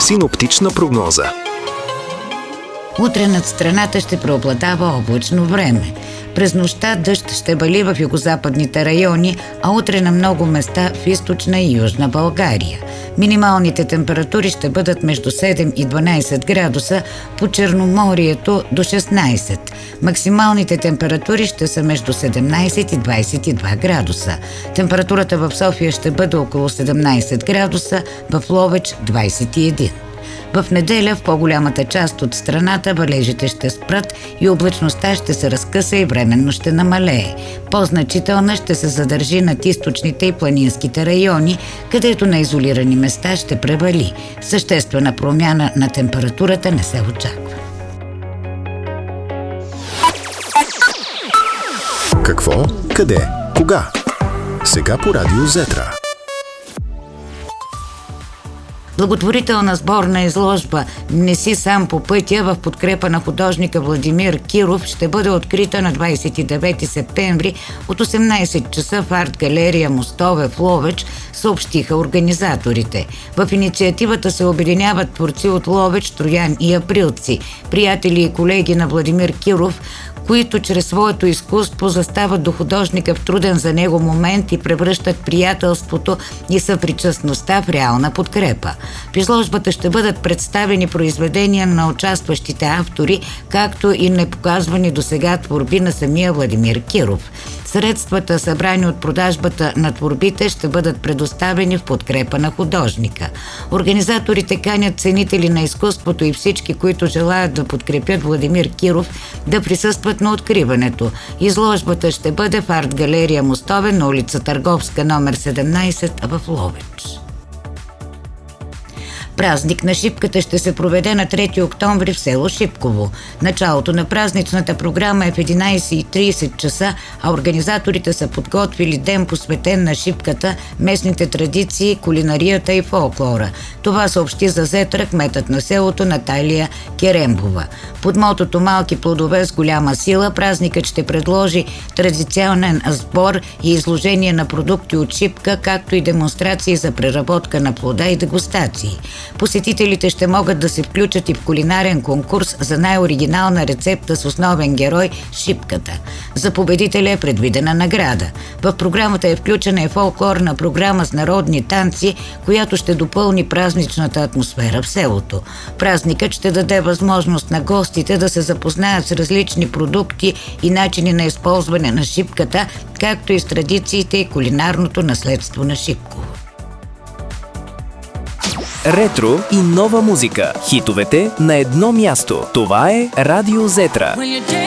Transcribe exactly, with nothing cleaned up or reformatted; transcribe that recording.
Синоптична прогноза. Утре над страната ще преобладава облачно време. През нощта дъжд ще вали в югозападните райони, а утре на много места в източна и южна България. Минималните температури ще бъдат между седем и дванайсет градуса, по Черноморието до шестнайсет. Максималните температури ще са между седемнайсет и двайсет и два градуса. Температурата в София ще бъде около седемнайсет градуса, в Ловеч двайсет и един. В неделя в по-голямата част от страната валежите ще спрат и облачността ще се разкъса и временно ще намалее. По-значителна ще се задържи над източните и планинските райони, където на изолирани места ще превали. Съществена промяна на температурата не се очаква. Какво? Къде? Кога? Сега по Радио Зетра. Благотворителна сборна изложба "Не си сам по пътя" в подкрепа на художника Владимир Киров ще бъде открита на двайсет и девети септември от осемнайсет часа в арт-галерия "Мостове" в Ловеч, съобщиха организаторите. В инициативата се обединяват творци от Ловеч, Троян и Априлци, приятели и колеги на Владимир Киров, които чрез своето изкуство застават до художника в труден за него момент и превръщат приятелството и съпричастността в реална подкрепа. В изложбата ще бъдат представени произведения на участващите автори, както и непоказвани досега творби на самия Владимир Киров. Средствата, събрани от продажбата на творбите, ще бъдат предоставени в подкрепа на художника. Организаторите канят ценители на изкуството и всички, които желаят да подкрепят Владимир Киров, да присъстват на откриването. Изложбата ще бъде в арт-галерия "Мостове" на улица Търговска, номер седемнайсет в Ловеч. Празник на шипката ще се проведе на трети октомври в село Шипково. Началото на празничната програма е в единайсет и трийсет часа, а организаторите са подготвили ден посветен на шипката, местните традиции, кулинарията и фолклора. Това съобщи за Зетра кметът на селото Наталия Керембова. Под мотото "Малки плодове с голяма сила" празникът ще предложи традиционен сбор и изложение на продукти от шипка, както и демонстрации за преработка на плода и дегустации. Посетителите ще могат да се включат и в кулинарен конкурс за най-оригинална рецепта с основен герой – шипката. За победителя е предвидена награда. В програмата е включена и фолклорна програма с народни танци, която ще допълни празничната атмосфера в селото. Празникът ще даде възможност на гостите да се запознаят с различни продукти и начини на използване на шипката, както и с традициите и кулинарното наследство на Шипково. Ретро и нова музика. Хитовете на едно място. Това е Радио Зетра.